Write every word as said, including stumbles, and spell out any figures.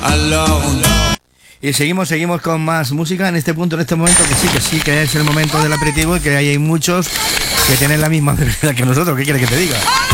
alone. Y seguimos, seguimos con más música en este punto, en este momento, que sí, que sí, que es el momento del aperitivo y que hay muchos que tienen la misma bebida que nosotros. ¿Qué quieres que te diga?